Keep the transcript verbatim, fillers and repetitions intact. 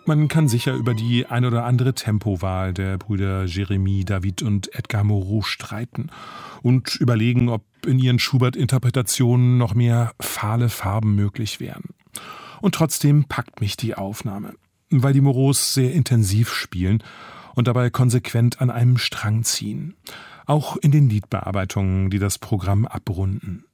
Man kann sicher über die ein oder andere Tempowahl der Brüder Jeremie, David und Edgar Moreau streiten und überlegen, ob in ihren Schubert-Interpretationen noch mehr fahle Farben möglich wären. Und trotzdem packt mich die Aufnahme, weil die Moreaus sehr intensiv spielen und dabei konsequent an einem Strang ziehen. Auch in den Liedbearbeitungen, die das Programm abrunden.